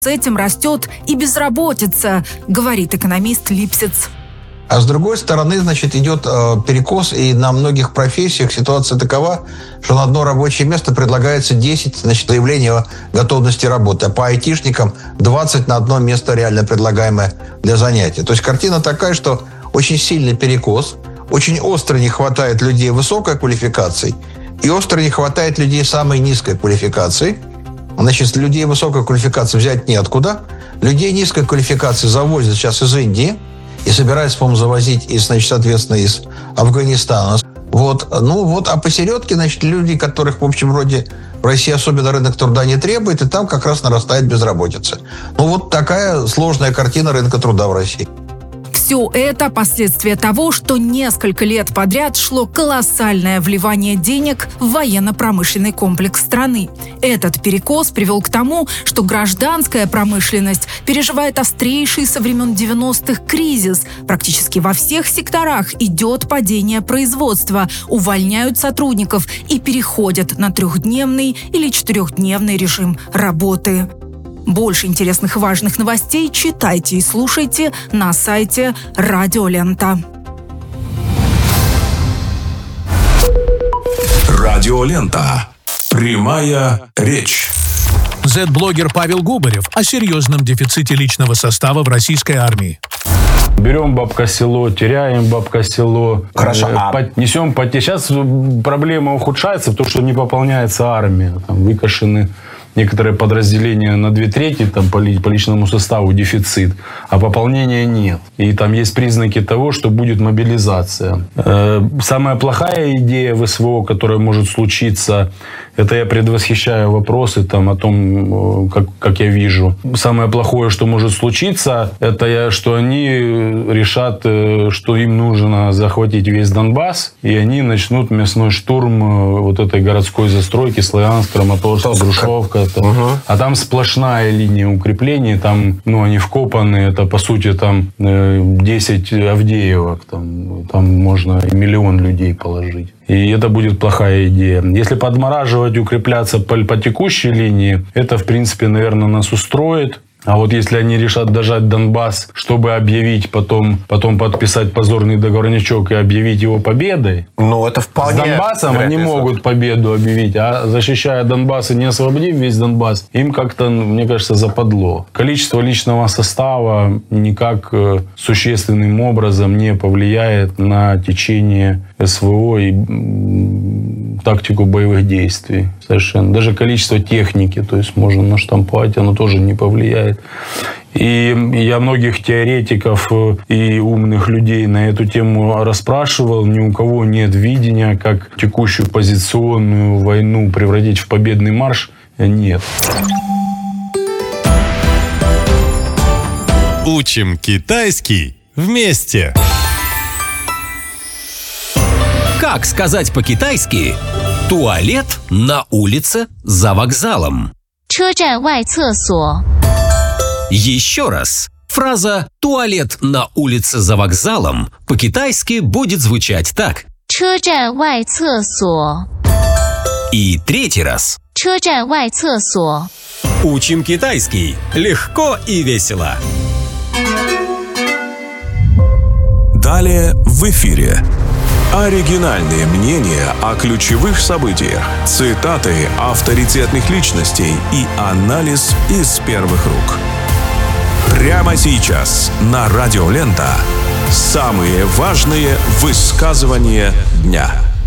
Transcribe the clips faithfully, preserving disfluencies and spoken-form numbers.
С этим растет и безработица, говорит экономист Липсиц. А с другой стороны, значит, идет э, перекос, и на многих профессиях ситуация такова, что на одно рабочее место предлагается десять, значит, заявлений о готовности работы, а по айтишникам двадцать на одно место реально предлагаемое для занятия. То есть картина такая, что очень сильный перекос, очень остро не хватает людей высокой квалификации и остро не хватает людей самой низкой квалификации. Значит, людей высокой квалификации взять неоткуда. Людей низкой квалификации завозят сейчас из Индии и собираются, по-моему, завозить, из, значит, соответственно, из Афганистана. Вот. Ну вот, а посередке, значит, люди, которых, в общем, вроде в России особенно рынок труда не требует, и там как раз нарастает безработица. Ну вот такая сложная картина рынка труда в России. Все это последствия того, что несколько лет подряд шло колоссальное вливание денег в военно-промышленный комплекс страны. Этот перекос привел к тому, что гражданская промышленность переживает острейший со времен девяностых кризис. Практически во всех секторах идет падение производства, увольняют сотрудников и переходят на трехдневный или четырехдневный режим работы. Больше интересных и важных новостей читайте и слушайте на сайте Радио Лента. Радио Лента. Прямая речь. Зет-блогер Павел Губарев о серьезном дефиците личного состава в российской армии. Берем бабка-село, теряем бабка-село. Хорошо, э, а... по, несем потерь. Сейчас проблема ухудшается, потому что не пополняется армия. Там выкашены некоторые подразделения на две трети, там по, по личному составу дефицит, а пополнения нет. И там есть признаки того, что будет мобилизация. Э, самая плохая идея в СВО, которая может случиться, это я предвосхищаю вопросы там, о том, как, как я вижу. Самое плохое, что может случиться, это я, что они решат, что им нужно захватить весь Донбасс, и они начнут мясной штурм вот этой городской застройки, Славянск, Краматорск, Грушевка. Угу. А там сплошная линия укреплений, там, ну, они вкопаны, это, по сути, там десять Авдеевок, там, там можно и миллион людей положить. И это будет плохая идея. Если подмораживать, укрепляться по, по текущей линии, это, в принципе, наверное, нас устроит. А вот если они решат дожать Донбасс, чтобы объявить потом, потом подписать позорный договорничок и объявить его победой, ну, это вполне с Донбассом они могут победу объявить, а защищая Донбасс и не освободив весь Донбасс, им как-то, мне кажется, западло. Количество личного состава никак существенным образом не повлияет на течение СВО и тактику боевых действий. Совершенно. Даже количество техники, то есть можно наштамповать, оно тоже не повлияет. И я многих теоретиков и умных людей на эту тему расспрашивал. Ни у кого нет видения, как текущую позиционную войну превратить в победный марш. Нет. Учим китайский вместе. Как сказать по-китайски «туалет на улице за вокзалом»? 车站外厕所. Еще раз. Фраза «туалет на улице за вокзалом» по-китайски будет звучать так. 车站外厕所. И третий раз. 车站外厕所. Учим китайский легко и весело. Далее в эфире. Оригинальные мнения о ключевых событиях, цитаты авторитетных личностей и анализ из первых рук. Прямо сейчас на Радио Лента самые важные высказывания дня.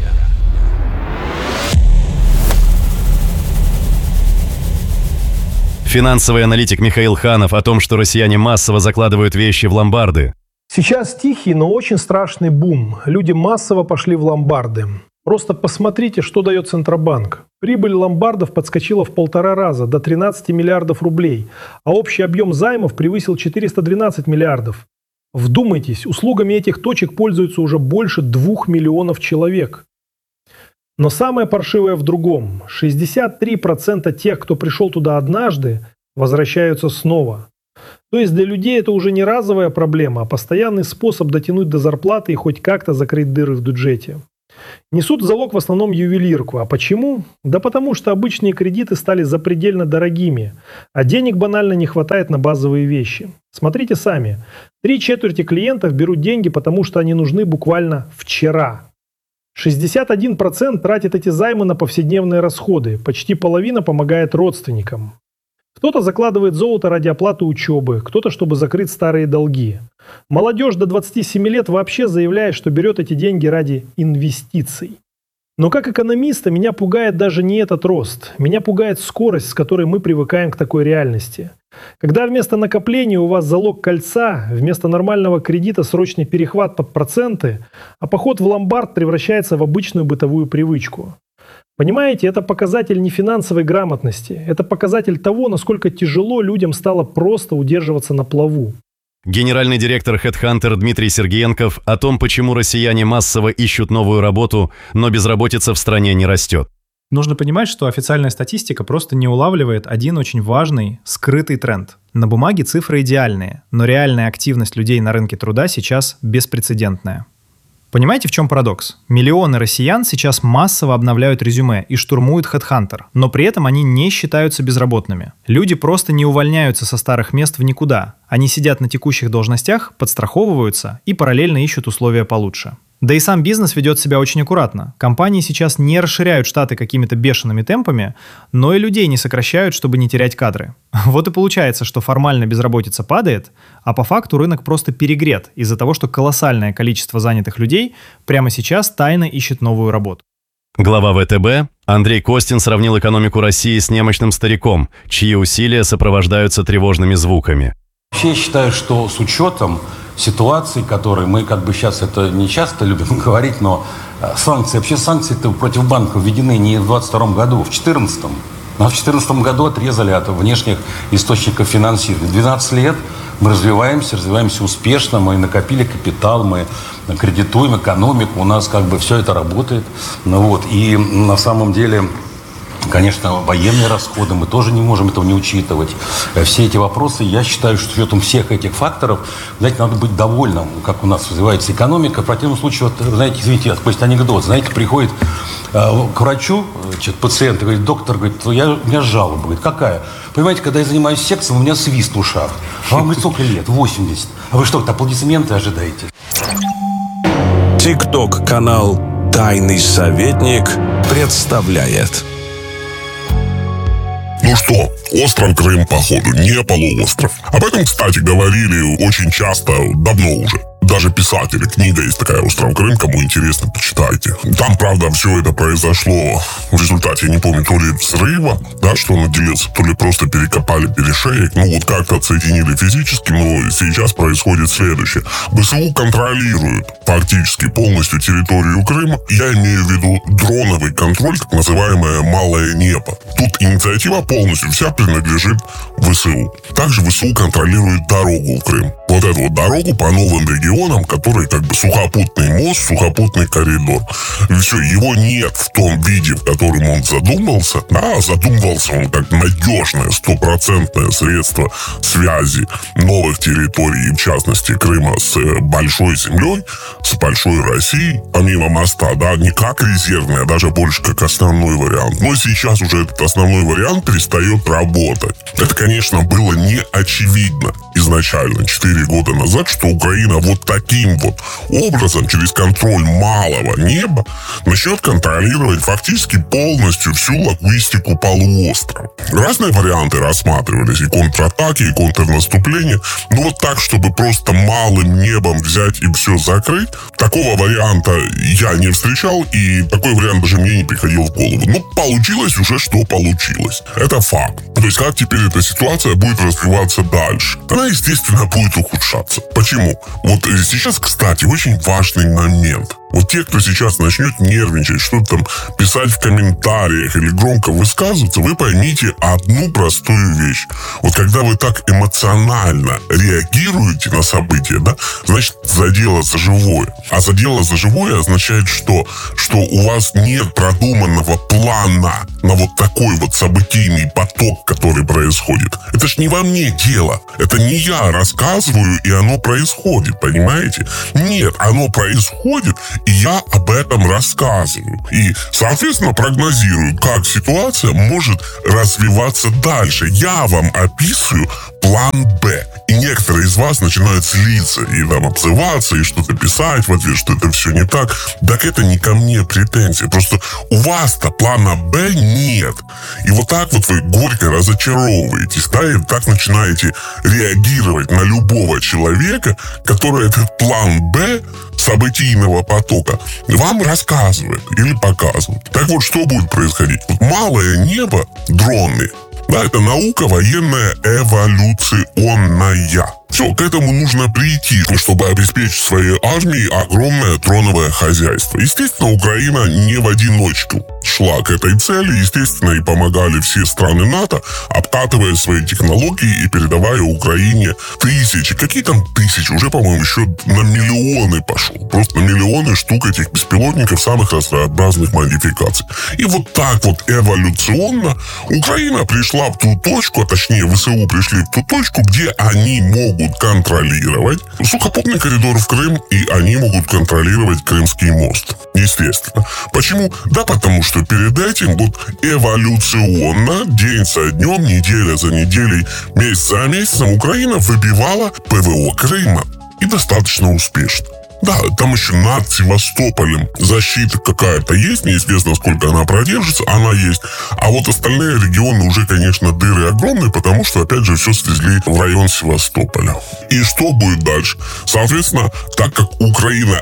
Финансовый аналитик Михаил Ханов о том, что россияне массово закладывают вещи в ломбарды. Сейчас тихий, но очень страшный бум. Люди массово пошли в ломбарды. Просто посмотрите, что дает Центробанк. Прибыль ломбардов подскочила в полтора раза, до тринадцати миллиардов рублей, а общий объем займов превысил четыреста двенадцать миллиардов. Вдумайтесь, услугами этих точек пользуются уже больше двух миллионов человек. Но самое паршивое в другом. шестьдесят три процента тех, кто пришел туда однажды, возвращаются снова. То есть для людей это уже не разовая проблема, а постоянный способ дотянуть до зарплаты и хоть как-то закрыть дыры в бюджете. Несут в залог в основном ювелирку. А почему? Да потому что обычные кредиты стали запредельно дорогими, а денег банально не хватает на базовые вещи. Смотрите сами. Три четверти клиентов берут деньги, потому что они нужны буквально вчера. шестьдесят один процент тратит эти займы на повседневные расходы, почти половина помогает родственникам. Кто-то закладывает золото ради оплаты учебы, кто-то, чтобы закрыть старые долги. Молодежь до двадцати семи лет вообще заявляет, что берет эти деньги ради инвестиций. Но как экономиста меня пугает даже не этот рост. Меня пугает скорость, с которой мы привыкаем к такой реальности. Когда вместо накопления у вас залог кольца, вместо нормального кредита срочный перехват под проценты, а поход в ломбард превращается в обычную бытовую привычку. Понимаете, это показатель не финансовой грамотности, это показатель того, насколько тяжело людям стало просто удерживаться на плаву. Генеральный директор HeadHunter Дмитрий Сергеенков о том, почему россияне массово ищут новую работу, но безработица в стране не растет. Нужно понимать, что официальная статистика просто не улавливает один очень важный, скрытый тренд. На бумаге цифры идеальные, но реальная активность людей на рынке труда сейчас беспрецедентная. Понимаете, в чем парадокс? Миллионы россиян сейчас массово обновляют резюме и штурмуют HeadHunter, но при этом они не считаются безработными. Люди просто не увольняются со старых мест в никуда. Они сидят на текущих должностях, подстраховываются и параллельно ищут условия получше. Да и сам бизнес ведет себя очень аккуратно. Компании сейчас не расширяют штаты какими-то бешеными темпами, но и людей не сокращают, чтобы не терять кадры. Вот и получается, что формально безработица падает, а по факту рынок просто перегрет из-за того, что колоссальное количество занятых людей прямо сейчас тайно ищет новую работу. Глава ВТБ Андрей Костин сравнил экономику России с немощным стариком, чьи усилия сопровождаются тревожными звуками. Вообще я считаю, что с учетом ситуации, которые мы как бы сейчас это не часто любим говорить, но санкции, вообще санкции-то против банков введены не в двадцать втором году, а в две тысячи четырнадцатом. Нас в две тысячи четырнадцатом году отрезали от внешних источников финансирования. двенадцать лет мы развиваемся, развиваемся успешно, мы накопили капитал, мы кредитуем экономику, у нас как бы все это работает. Ну вот, и на самом деле... Конечно, военные расходы, мы тоже не можем этого не учитывать. Все эти вопросы, я считаю, что с учетом всех этих факторов, знаете, надо быть довольным, как у нас развивается экономика. В противном случае, вот, знаете, извините, есть анекдот, знаете, приходит э, к врачу, значит, пациент, и говорит, доктор, говорит, я, у меня жалоба, говорит, какая? Понимаете, когда я занимаюсь сексом, у меня свист в ушах. А вам, говорит, сколько лет? восемьдесят. А вы что, аплодисменты ожидаете? ТикТок-канал «Тайный советник» представляет... Ну что, остров Крым, походу, не полуостров. Об этом, кстати, говорили очень часто, давно уже. Даже писатели, книга есть такая «Остров Крым», кому интересно, почитайте. Там, правда, все это произошло в результате, я не помню, то ли взрыва, да, что он отделился, то ли просто перекопали перешеек. Ну, вот как-то отсоединили физически, но сейчас происходит следующее. ВСУ контролируют фактически полностью территорию Крыма. Я имею в виду дроновый контроль, так называемое «малое небо». Тут инициатива полностью вся принадлежит ВСУ. Также ВСУ контролирует дорогу в Крым. Вот эту вот дорогу по новым регионам, который как бы сухопутный мост, сухопутный коридор. И все, его нет в том виде, в котором он задумался. Да, задумывался он как надежное, стопроцентное средство связи новых территорий, в частности Крыма, с большой землей, с большой Россией, помимо моста, да, не как резервный, а даже больше как основной вариант. Но сейчас уже этот основной вариант перестает работать. Это, конечно, было не очевидно изначально, четыре года назад, что Украина вот таким вот образом, через контроль малого неба, начнет контролировать фактически полностью всю логистику полуострова. Разные варианты рассматривались, и контратаки, и контрнаступления, но вот так, чтобы просто малым небом взять и все закрыть, такого варианта я не встречал, и такой вариант даже мне не приходил в голову. Но получилось уже, что получилось. Это факт. То есть, как теперь эта ситуация будет развиваться дальше? Она, естественно, будет ухудшаться. Почему? Вот сейчас, кстати, очень важный момент. Вот те, кто сейчас начнет нервничать, что-то там писать в комментариях или громко высказываться, вы поймите одну простую вещь. Вот когда вы так эмоционально реагируете на события, да, значит, задело за живое. А задело за живое означает, что, что у вас нет продуманного плана на вот такой вот событийный поток, который происходит. Это ж не во мне дело. Это не я рассказываю, и оно происходит, понимаете? Нет, оно происходит, И я об этом рассказываю. И, соответственно, прогнозирую, как ситуация может развиваться дальше. Я вам описываю план «Б». И некоторые из вас начинают злиться и там обзываться, и что-то писать в ответ, что это все не так. Так это не ко мне претензии. Просто у вас-то плана «Б» нет. И вот так вот вы горько разочаровываетесь, да, и так начинаете реагировать на любого человека, который этот план «Б» событийного потока вам рассказывает или показывает. Так вот, что будет происходить? Вот малое небо, дроны, да, это наука военная эволюционная. Все, к этому нужно прийти, чтобы обеспечить своей армии огромное дроновое хозяйство. Естественно, Украина не в одиночку шла к этой цели. Естественно, и помогали все страны НАТО, обкатывая свои технологии и передавая Украине тысячи, какие там тысячи, уже, по-моему, еще на миллионы пошел. Просто на миллионы штук этих беспилотников самых разнообразных модификаций. И вот так вот эволюционно Украина пришла в ту точку, а точнее ВСУ пришли в ту точку, где они могут контролировать сухопутный коридор в Крым, и они могут контролировать Крымский мост. Естественно. Почему? Да потому что перед этим вот эволюционно, день за днем, неделя за неделей, месяц за месяцем Украина выбивала ПВО Крыма. И достаточно успешно. Да, там еще над Севастополем защита какая-то есть, неизвестно, сколько она продержится, она есть. А вот остальные регионы уже, конечно, дыры огромные, потому что, опять же, все свезли в район Севастополя. И что будет дальше? Соответственно, так как Украина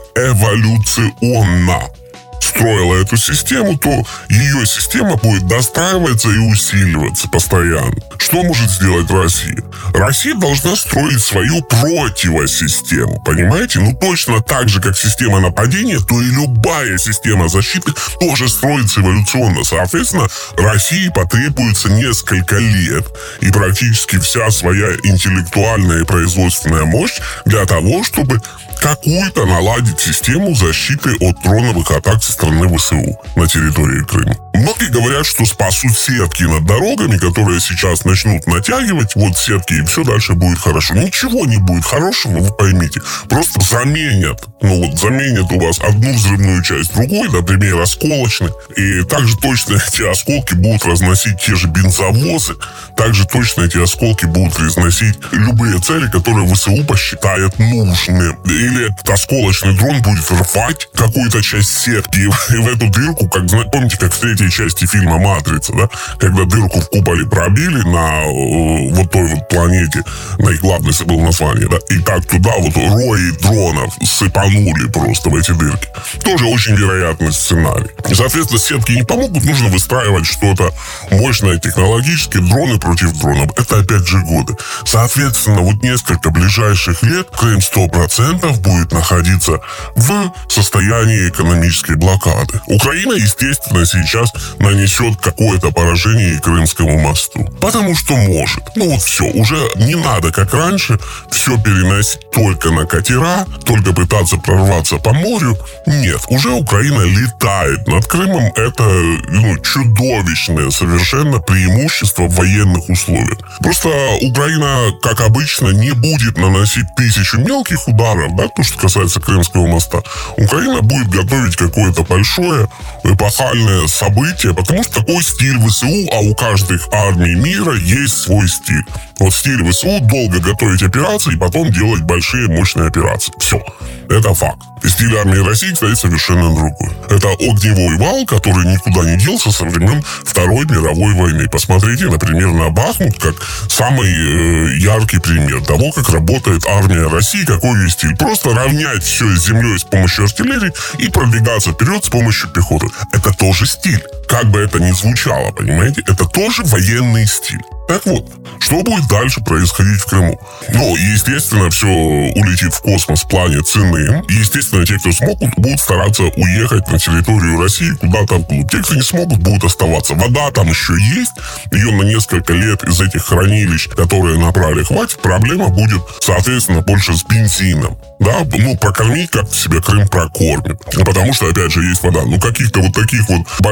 эволюционно строила эту систему, то ее система будет достраиваться и усиливаться постоянно. Что может сделать Россия? Россия должна строить свою противосистему, понимаете? Ну, точно так же, как система нападения, то и любая система защиты тоже строится эволюционно. Соответственно, России потребуется несколько лет и практически вся своя интеллектуальная и производственная мощь для того, чтобы какую-то наладить систему защиты от дроновых атак со стороны ВСУ на территории Крыма. Многие говорят, что спасут сетки над дорогами, которые сейчас начнут натягивать, вот сетки, и все дальше будет хорошо. Ничего не будет хорошего, вы поймите. Просто заменят, ну вот заменят у вас одну взрывную часть другой, например, осколочной, и также точно эти осколки будут разносить те же бензовозы, также точно эти осколки будут разносить любые цели, которые ВСУ посчитает нужными. Или этот осколочный дрон будет рвать какую-то часть сетки, и в эту дырку, как, помните, как в третьей части фильма «Матрица», да, когда дырку в куполе пробили на э, вот той вот планете, на их главной забыл название, да, и так туда вот рои дронов сыпанули просто в эти дырки. Тоже очень вероятный сценарий. И, соответственно, сетки не помогут, нужно выстраивать что-то мощное технологически, дроны против дронов. Это опять же годы. Соответственно, вот несколько ближайших лет Крым сто процентов будет находиться в состоянии экономической блокады. Украина, естественно, сейчас нанесет какое-то поражение Крымскому мосту. Потому что может. Ну вот все, уже не надо, как раньше, все переносить только на катера, только пытаться прорваться по морю. Нет, уже Украина летает над Крымом. Это ну, чудовищное совершенно преимущество в военных условиях. Просто Украина, как обычно, не будет наносить тысячу мелких ударов, да, то, что касается Крымского моста. Украина будет готовить какое-то большое эпохальное событие, потому что такой стиль ВСУ, а у каждой армии мира есть свой стиль. Вот стиль ВСУ — долго готовить операции и потом делать большие мощные операции. Все. Это факт. И стиль армии России, кстати, совершенно другой. Это огневой вал, который никуда не делся со времен Второй мировой войны. Посмотрите, например, на Бахмут, как самый э, яркий пример того, как работает армия России, какой ее стиль. Просто равнять все с землей с помощью артиллерии и продвигаться вперед с помощью пехоты. Это тоже стиль. Как бы это ни звучало, понимаете, это тоже военный стиль. Так вот, что будет дальше происходить в Крыму? Ну, естественно, все улетит в космос в плане цены. Естественно, те, кто смогут, будут стараться уехать на территорию России куда-то вглубь. Те, кто не смогут, будут оставаться. Вода там еще есть. Ее на несколько лет из этих хранилищ, которые набрали, хватит. Проблема будет, соответственно, больше с бензином. Да, ну, прокормить как-то себя Крым прокормит. Потому что, опять же, есть вода. Ну, каких-то вот таких вот больших поездок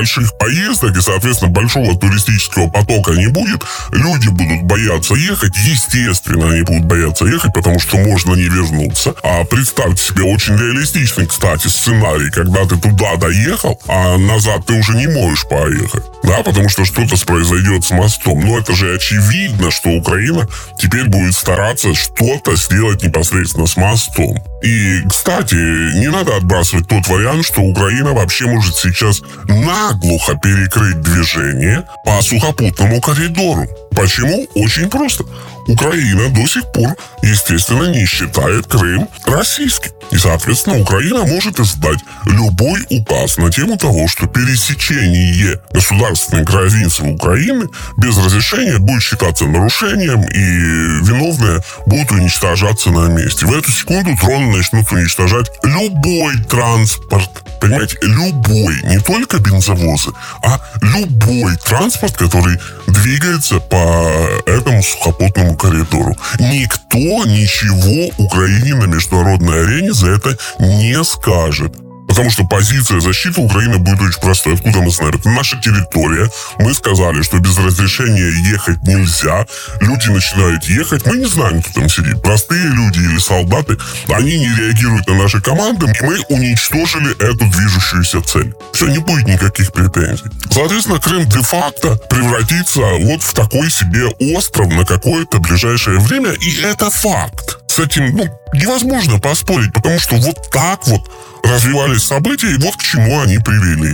поездок, и, соответственно, большого туристического потока не будет. Люди будут бояться ехать. Естественно, они будут бояться ехать, потому что можно не вернуться. А представьте себе очень реалистичный, кстати, сценарий, когда ты туда доехал, а назад ты уже не можешь поехать. Да, потому что что-то произойдет с мостом. Но это же очевидно, что Украина теперь будет стараться что-то сделать непосредственно с мостом. И, кстати, не надо отбрасывать тот вариант, что Украина вообще может сейчас наглухо перекрыть движение по сухопутному коридору. Почему? Очень просто. Украина до сих пор, естественно, не считает Крым российским. И, соответственно, Украина может издать любой указ на тему того, что пересечение государственной границы Украины без разрешения будет считаться нарушением, и виновные будут уничтожаться на месте. В эту секунду дроны начнут уничтожать любой транспорт. Понимаете, любой, не только бензовозы, а любой транспорт, который двигается по этому сухопутному коридору. Никто ничего Украине на международной арене за это не скажет. Потому что позиция защиты Украины будет очень простой. Откуда мы знаем? Это наша территория. Мы сказали, что без разрешения ехать нельзя. Люди начинают ехать. Мы не знаем, кто там сидит. Простые люди или солдаты. Они не реагируют на наши команды. И мы уничтожили эту движущуюся цель. Все, не будет никаких претензий. Соответственно, Крым де-факто превратится вот в такой себе остров на какое-то ближайшее время. И это факт. С этим, ну, невозможно поспорить, потому что вот так вот развивались события, и вот к чему они привели.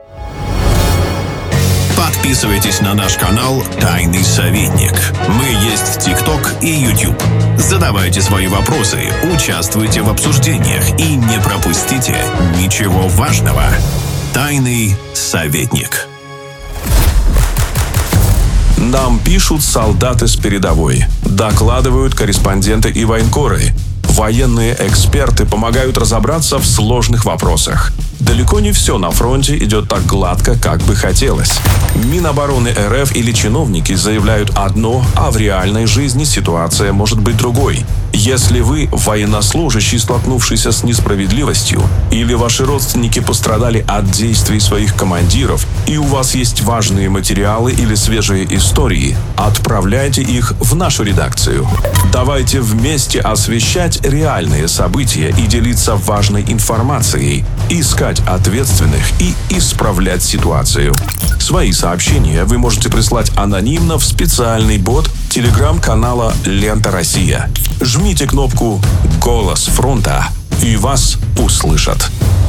Подписывайтесь на наш канал «Тайный советник». Мы есть в ТикТок и Ютуб. Задавайте свои вопросы, участвуйте в обсуждениях и не пропустите ничего важного. «Тайный советник». Нам пишут солдаты с передовой, докладывают корреспонденты и военкоры. Военные эксперты помогают разобраться в сложных вопросах. Далеко не все на фронте идет так гладко, как бы хотелось. Минобороны РФ или чиновники заявляют одно, а в реальной жизни ситуация может быть другой. Если вы военнослужащий, столкнувшийся с несправедливостью, или ваши родственники пострадали от действий своих командиров, и у вас есть важные материалы или свежие истории, отправляйте их в нашу редакцию. Давайте вместе освещать реальные события и делиться важной информацией, искать ответственных и исправлять ситуацию. Свои сообщения вы можете прислать анонимно в специальный бот телеграм-канала «Лента Россия». Жмите кнопку «Голос фронта» и вас услышат.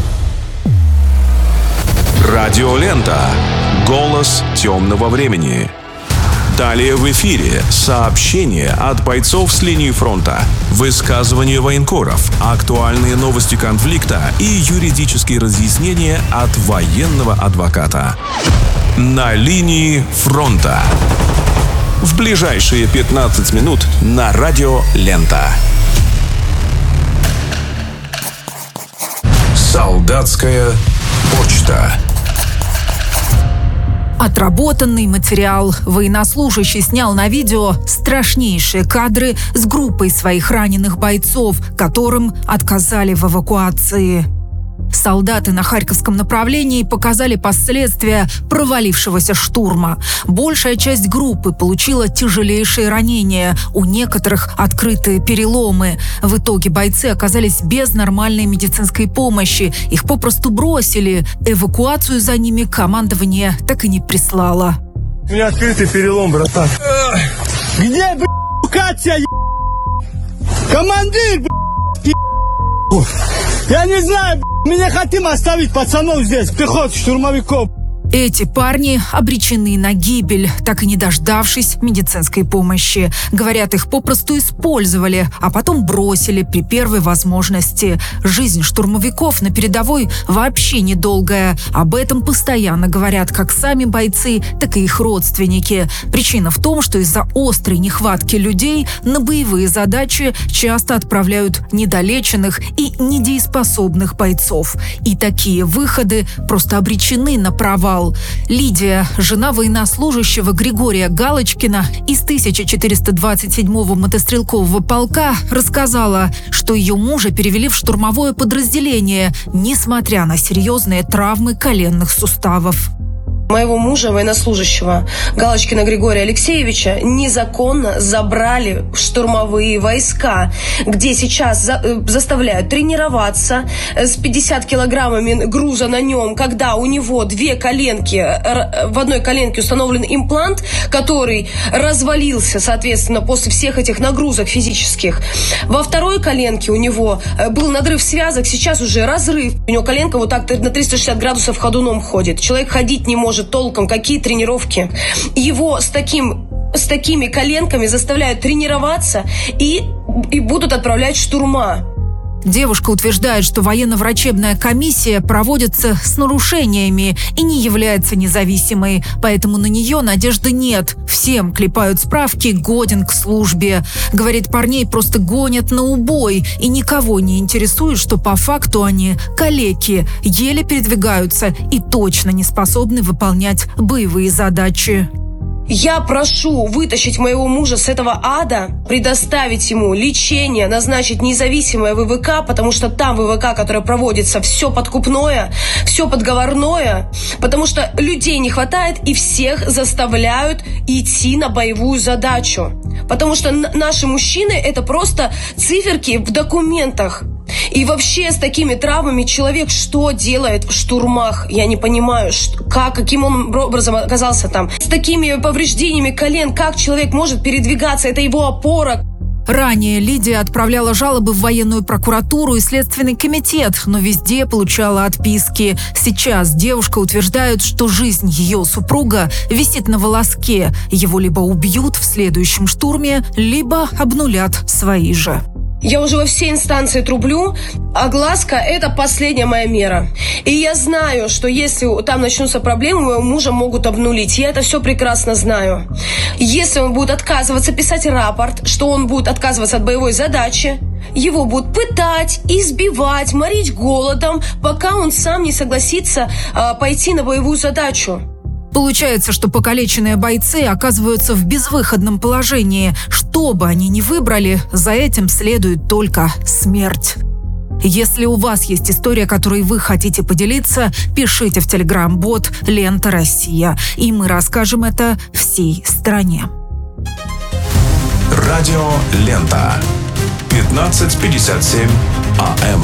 Радиолента. Голос темного времени. Далее в эфире сообщения от бойцов с линии фронта, высказывания военкоров, актуальные новости конфликта и юридические разъяснения от военного адвоката. На линии фронта. В ближайшие пятнадцать минут на радио «Лента». Солдатская почта. Отработанный материал. Военнослужащий снял на видео страшнейшие кадры с группой своих раненых бойцов, которым отказали в эвакуации. Солдаты на Харьковском направлении показали последствия провалившегося штурма. Большая часть группы получила тяжелейшие ранения, у некоторых открытые переломы. В итоге бойцы оказались без нормальной медицинской помощи. Их попросту бросили. Эвакуацию за ними командование так и не прислало. У меня открытый перелом, братан. Где, б***, Катя, е***? Командир, б***, е***? Я не знаю, б***, мы не хотим оставить пацанов здесь, пехот, штурмовиков. Эти парни обречены на гибель, так и не дождавшись медицинской помощи. Говорят, их попросту использовали, а потом бросили при первой возможности. Жизнь штурмовиков на передовой вообще недолгая. Об этом постоянно говорят как сами бойцы, так и их родственники. Причина в том, что из-за острой нехватки людей на боевые задачи часто отправляют недолеченных и недееспособных бойцов. И такие выходы просто обречены на провал. Лидия, жена военнослужащего Григория Галочкина из тысяча четыреста двадцать седьмого мотострелкового полка, рассказала, что ее мужа перевели в штурмовое подразделение, несмотря на серьезные травмы коленных суставов. моего мужа, военнослужащего Галочкина Григория Алексеевича, незаконно забрали в штурмовые войска, где сейчас за, заставляют тренироваться с пятьдесят килограммами груза на нем, когда у него две коленки, в одной коленке установлен имплант, который развалился, соответственно, после всех этих нагрузок физических. Во второй коленке у него был надрыв связок, сейчас уже разрыв. У него коленка вот так на триста шестьдесят градусов ходуном ходит. Человек ходить не может толком. Какие тренировки? Его с таким, с такими коленками заставляют тренироваться и, и будут отправлять в штурма. Девушка утверждает, что военно-врачебная комиссия проводится с нарушениями и не является независимой, поэтому на нее надежды нет. Всем клепают справки «годен к службе». Говорит, парней просто гонят на убой, и никого не интересует, что по факту они калеки, еле передвигаются и точно не способны выполнять боевые задачи. Я прошу вытащить моего мужа с этого ада, предоставить ему лечение, назначить независимое ВВК, потому что там ВВК, которое проводится, все подкупное, все подговорное, потому что людей не хватает и всех заставляют идти на боевую задачу. Потому что наши мужчины – это просто циферки в документах. И вообще с такими травмами человек что делает в штурмах? Я не понимаю, что, как, каким он образом оказался там. С такими повреждениями колен, как человек может передвигаться? Это его опора. Ранее Лидия отправляла жалобы в военную прокуратуру и Следственный комитет, но везде получала отписки. Сейчас девушка утверждает, что жизнь ее супруга висит на волоске. Его либо убьют в следующем штурме, либо обнулят свои же. Я уже во все инстанции трублю. Огласка – это последняя моя мера. И я знаю, что если там начнутся проблемы, моего мужа могут обнулить. Я это все прекрасно знаю. Если он будет отказываться писать рапорт, что он будет отказываться от боевой задачи, его будут пытать, избивать, морить голодом, пока он сам не согласится э, пойти на боевую задачу. Получается, что покалеченные бойцы оказываются в безвыходном положении. Что бы они ни выбрали, за этим следует только смерть. Если у вас есть история, которой вы хотите поделиться, пишите в телеграм-бот «Лента Россия», и мы расскажем это всей стране. Радио «Лента». пятнадцать пятьдесят семь АМ.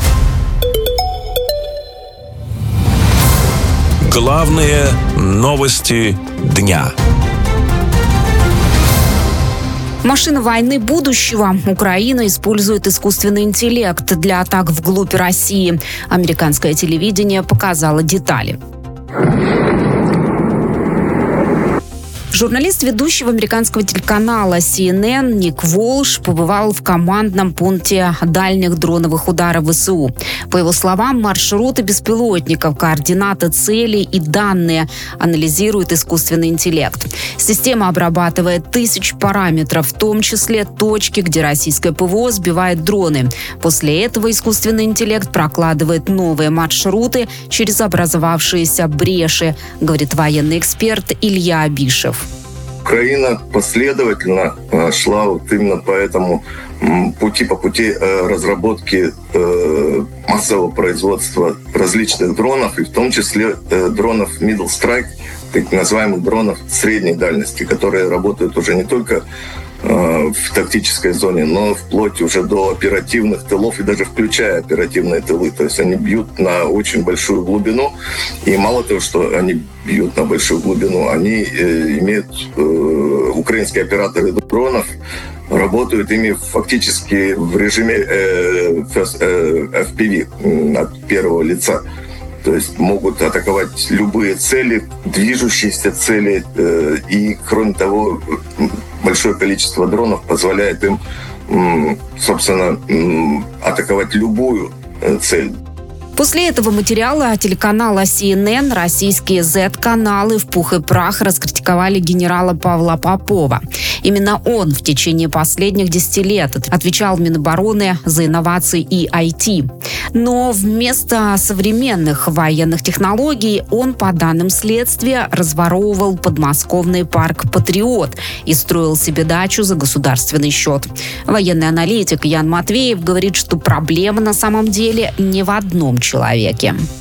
Главные новости дня. Машина войны будущего. Украина использует искусственный интеллект для атак вглубь России. Американское телевидение показало детали. Журналист ведущего американского телеканала си эн эн Ник Волш побывал в командном пункте дальних дроновых ударов ВСУ. По его словам, маршруты беспилотников, координаты целей и данные анализирует искусственный интеллект. Система обрабатывает тысячи параметров, в том числе точки, где российское ПВО сбивает дроны. После этого искусственный интеллект прокладывает новые маршруты через образовавшиеся бреши, говорит военный эксперт Илья Абишев. Украина последовательно шла вот именно по этому пути, по пути разработки массового производства различных дронов, и в том числе дронов Middle Strike, так называемых дронов средней дальности, которые работают уже не только в тактической зоне, но вплоть уже до оперативных тылов и даже включая оперативные тылы. То есть они бьют на очень большую глубину. И мало того, что они бьют на большую глубину, они э, имеют э, украинские операторы дронов, работают ими фактически в режиме э, эф пи ви от первого лица. То есть могут атаковать любые цели, движущиеся цели. Э, и, кроме того, большое количество дронов позволяет им, собственно, атаковать любую цель. После этого материала телеканала си эн эн российские зет-каналы в пух и прах раскритиковали генерала Павла Попова. Именно он в течение последних десяти лет отвечал в Минобороны за инновации и ай ти. Но вместо современных военных технологий он, по данным следствия, разворовывал подмосковный парк «Патриот» и строил себе дачу за государственный счет. Военный аналитик Ян Матвеев говорит, что проблема на самом деле не в одном человеке.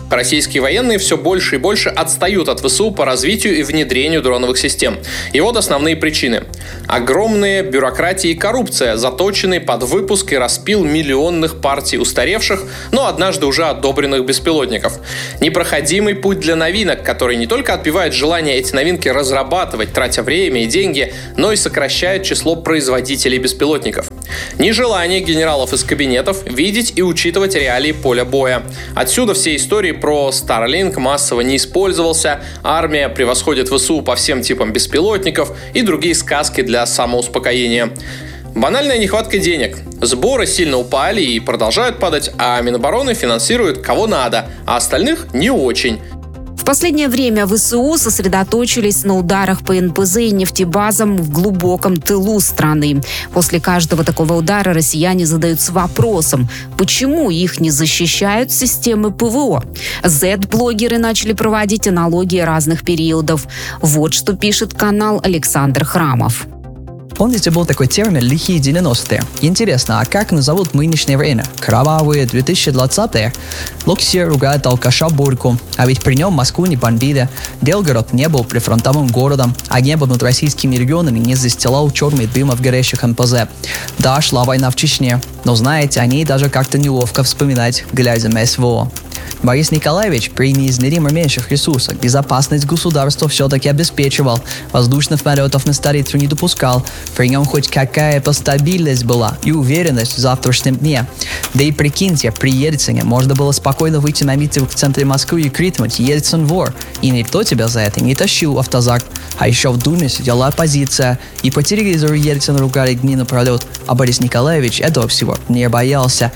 Российские военные все больше и больше отстают от ВСУ по развитию и внедрению дроновых систем. И вот основные причины. Огромная бюрократия и коррупция, заточенные под выпуск и распил миллионных партий устаревших, но однажды уже одобренных беспилотников. Непроходимый путь для новинок, который не только отбивает желание эти новинки разрабатывать, тратя время и деньги, но и сокращает число производителей беспилотников. Нежелание генералов из кабинетов видеть и учитывать реалии поля боя. Отсюда все истории про Starlink массово не использовался, армия превосходит ВСУ по всем типам беспилотников и другие сказки для самоуспокоения. Банальная нехватка денег. Сборы сильно упали и продолжают падать, а Минобороны финансирует кого надо, а остальных не очень. В последнее время ВСУ сосредоточились на ударах по эн пэ зэ и нефтебазам в глубоком тылу страны. После каждого такого удара россияне задаются вопросом, почему их не защищают системы пэ вэ о. зет-блогеры начали проводить аналогии разных периодов. Вот что пишет канал Александр Храмов. Помните, был такой термин «лихие девяностые». Интересно, а как назовут нынешнее время? Кровавые две тысячи двадцатые? Локсия ругает алкаша Борьку, а ведь при нем Москву не бомбили. Белгород не был прифронтовым городом, а небо над российскими регионами не застилал черный дым в горящих эн пэ зэ. Да, шла война в Чечне, но знаете, о ней даже как-то неловко вспоминать, глядя на эс вэ о. Борис Николаевич при неизмеримо меньших ресурсах безопасность государства все-таки обеспечивал, воздушных налетов на столицу не допускал, при нем хоть какая-то стабильность была и уверенность в завтрашнем дне. Да и прикиньте, при Ельцине можно было спокойно выйти на митинг в центре Москвы и крикнуть «Ельцин вор!» И никто тебя за это не тащил автозак. А еще в Думе сидела оппозиция, и по телевизору Ельцина ругали дни напролет, а Борис Николаевич этого всего не боялся.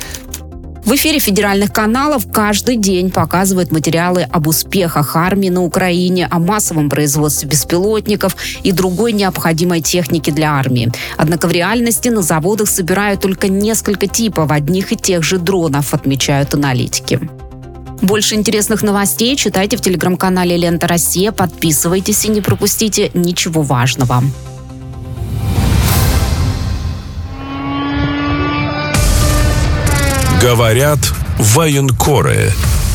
В эфире федеральных каналов каждый день показывают материалы об успехах армии на Украине, о массовом производстве беспилотников и другой необходимой техники для армии. Однако в реальности на заводах собирают только несколько типов одних и тех же дронов, отмечают аналитики. Больше интересных новостей читайте в телеграм-канале «Лента Россия», подписывайтесь и не пропустите ничего важного. Говорят военкоры.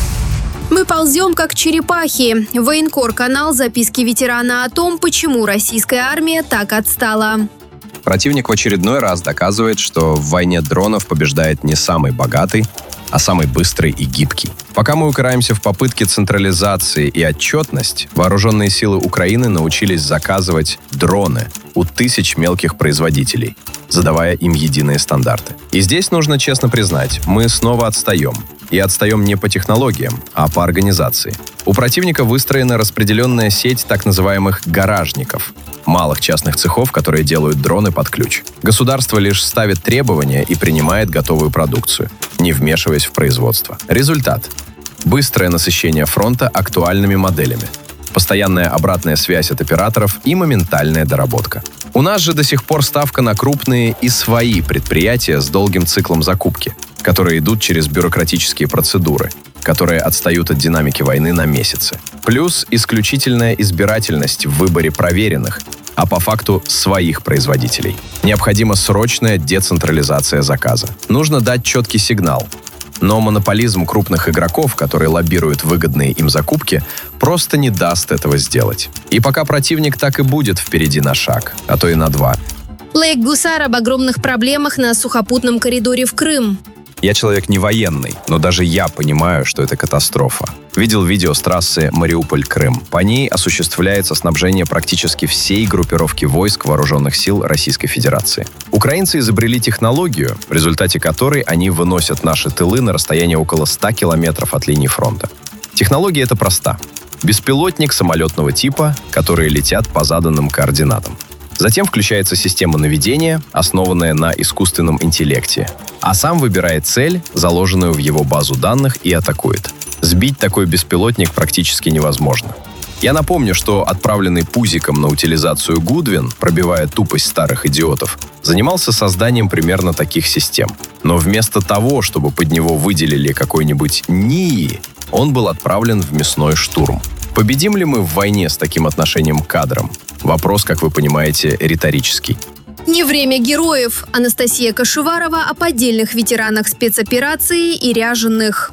Мы ползем, как черепахи. Военкор-канал «Записки ветерана» о том, почему российская армия так отстала. Противник в очередной раз доказывает, что в войне дронов побеждает не самый богатый, а самый быстрый и гибкий. Пока мы упираемся в попытки централизации и отчетность, вооруженные силы Украины научились заказывать дроны у тысяч мелких производителей, задавая им единые стандарты. И здесь нужно честно признать, мы снова отстаем. И отстаем не по технологиям, а по организации. У противника выстроена распределенная сеть так называемых гаражников, малых частных цехов, которые делают дроны под ключ. Государство лишь ставит требования и принимает готовую продукцию, не вмешиваясь в производство. Результат – быстрое насыщение фронта актуальными моделями, постоянная обратная связь от операторов и моментальная доработка. У нас же до сих пор ставка на крупные и свои предприятия с долгим циклом закупки, которые идут через бюрократические процедуры, которые отстают от динамики войны на месяцы. Плюс исключительная избирательность в выборе проверенных, а по факту своих производителей. Необходима срочная децентрализация заказа. Нужно дать четкий сигнал. Но монополизм крупных игроков, которые лоббируют выгодные им закупки, просто не даст этого сделать. И пока противник так и будет впереди на шаг, а то и на два. Лейк Гусар об огромных проблемах на сухопутном коридоре в Крым. Я человек не военный, но даже я понимаю, что это катастрофа. Видел видео с трассы Мариуполь-Крым. По ней осуществляется снабжение практически всей группировки войск вооруженных сил Российской Федерации. Украинцы изобрели технологию, в результате которой они выносят наши тылы на расстояние около ста километров от линии фронта. Технология эта проста. Беспилотник самолетного типа, которые летят по заданным координатам. Затем включается система наведения, основанная на искусственном интеллекте. А сам выбирает цель, заложенную в его базу данных, и атакует. Сбить такой беспилотник практически невозможно. Я напомню, что отправленный пузиком на утилизацию Гудвин, пробивая тупость старых идиотов, занимался созданием примерно таких систем. Но вместо того, чтобы под него выделили какой-нибудь НИИ, он был отправлен в мясной штурм. Победим ли мы в войне с таким отношением к кадрам? Вопрос, как вы понимаете, риторический. Не время героев. Анастасия Кашеварова о поддельных ветеранах спецоперации и ряженых.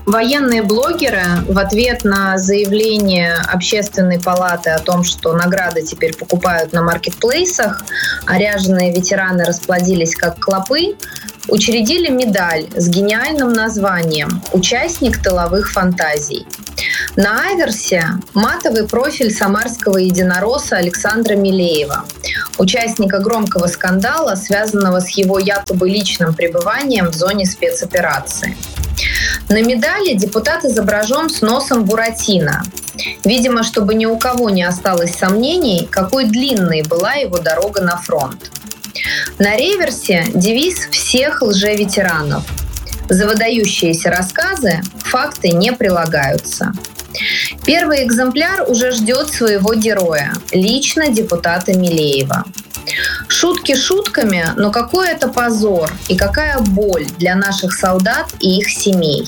Военные блогеры в ответ на заявление Общественной палаты о том, что награды теперь покупают на маркетплейсах, а ряженые ветераны расплодились как клопы, учредили медаль с гениальным названием «Участник тыловых фантазий». На аверсе матовый профиль самарского единоросса Александра Милеева, участника громкого скандала, связанного с его якобы личным пребыванием в зоне спецоперации. На медали депутат изображен с носом Буратино. Видимо, чтобы ни у кого не осталось сомнений, какой длинной была его дорога на фронт. На реверсе девиз всех лже-ветеранов. За выдающиеся рассказы факты не прилагаются. Первый экземпляр уже ждет своего героя, лично депутата Милеева. Шутки шутками, но какой это позор и какая боль для наших солдат и их семей.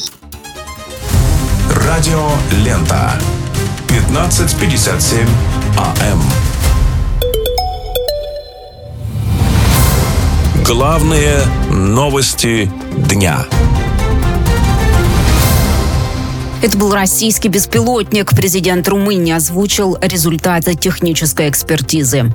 Радио Лента. пятнадцать пятьдесят семь АМ. Главные новости дня. Это был российский беспилотник. Президент Румынии озвучил результаты технической экспертизы.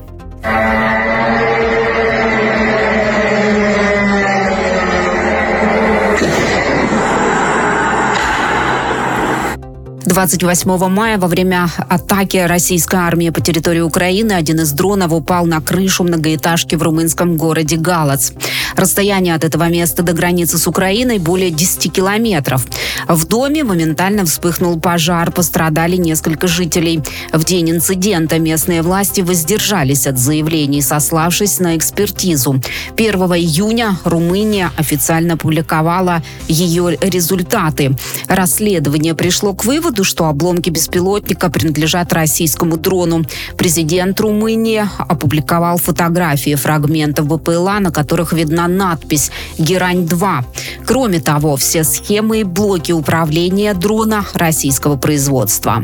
двадцать восьмого мая во время атаки российской армии по территории Украины один из дронов упал на крышу многоэтажки в румынском городе Галац. Расстояние от этого места до границы с Украиной более десяти километров. В доме моментально вспыхнул пожар, пострадали несколько жителей. В день инцидента местные власти воздержались от заявлений, сославшись на экспертизу. первого июня Румыния официально опубликовала ее результаты. Расследование пришло к выводу, что обломки беспилотника принадлежат российскому дрону. Президент Румынии опубликовал фотографии фрагментов БПЛА, на которых видна надпись «Герань-два». Кроме того, все схемы и блоки управления дрона российского производства.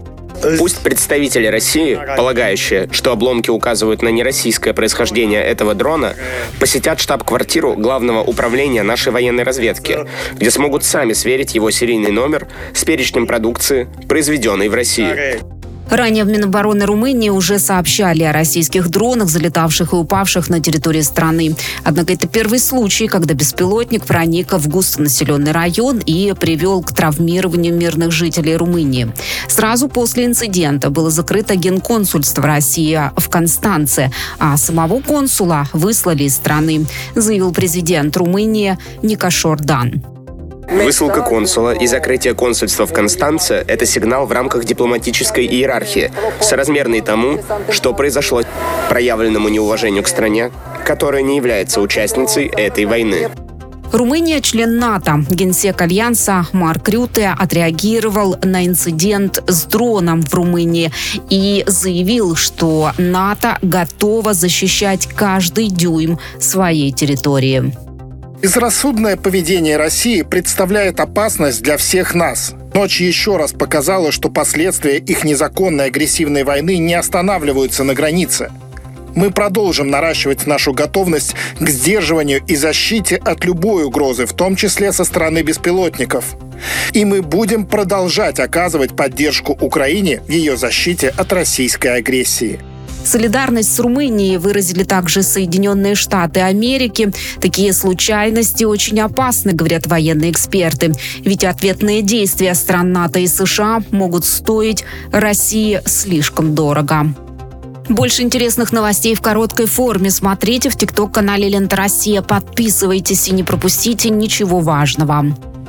Пусть представители России, полагающие, что обломки указывают на нероссийское происхождение этого дрона, посетят штаб-квартиру Главного управления нашей военной разведки, где смогут сами сверить его серийный номер с перечнем продукции, произведенной в России. Ранее в Минобороны Румынии уже сообщали о российских дронах, залетавших и упавших на территории страны. Однако это первый случай, когда беспилотник проник в густонаселенный район и привел к травмированию мирных жителей Румынии. Сразу после инцидента было закрыто генконсульство России в Констанце, а самого консула выслали из страны, заявил президент Румынии Никош Ордан. Высылка консула и закрытие консульства в Констанце – это сигнал в рамках дипломатической иерархии, соразмерный тому, что произошло, проявленному неуважению к стране, которая не является участницей этой войны. Румыния – член НАТО. Генсек Альянса Марк Рюте отреагировал на инцидент с дроном в Румынии и заявил, что НАТО готово защищать каждый дюйм своей территории. Безрассудное поведение России представляет опасность для всех нас. Ночь еще раз показала, что последствия их незаконной агрессивной войны не останавливаются на границе. Мы продолжим наращивать нашу готовность к сдерживанию и защите от любой угрозы, в том числе со стороны беспилотников. И мы будем продолжать оказывать поддержку Украине в ее защите от российской агрессии. Солидарность с Румынией выразили также Соединенные Штаты Америки. Такие случайности очень опасны, говорят военные эксперты. Ведь ответные действия стран НАТО и США могут стоить России слишком дорого. Больше интересных новостей в короткой форме смотрите в тикток-канале «Лента Россия». Подписывайтесь и не пропустите ничего важного.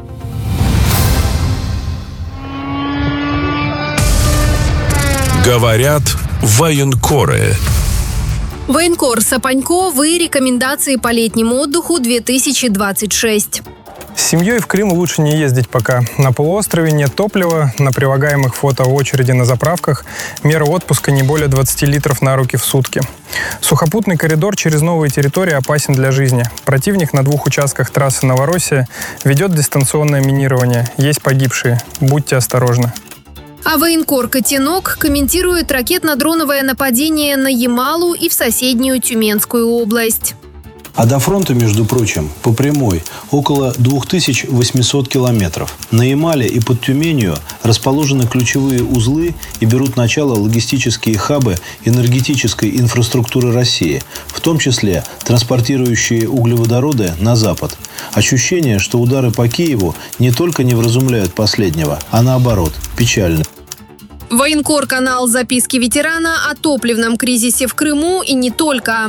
Говорят военкоры. Военкор Сапанько. Вы рекомендации по летнему отдыху две тысячи двадцать шесть. С семьей в Крым лучше не ездить пока. На полуострове нет топлива, на прилагаемых фото очереди на заправках. Мера отпуска не более двадцати литров на руки в сутки. Сухопутный коридор через новые территории опасен для жизни. Противник на двух участках трассы Новороссия ведет дистанционное минирование. Есть погибшие. Будьте осторожны. А военкор Котенок комментирует ракетно-дроновое нападение на Ямалу и в соседнюю Тюменскую область. А до фронта, между прочим, по прямой около две тысячи восемьсот километров. На Ямале и под Тюменью расположены ключевые узлы и берут начало логистические хабы энергетической инфраструктуры России, в том числе транспортирующие углеводороды на запад. Ощущение, что удары по Киеву не только не вразумляют последнего, а наоборот, печально. Военкор-канал «Записки ветерана» о топливном кризисе в Крыму и не только.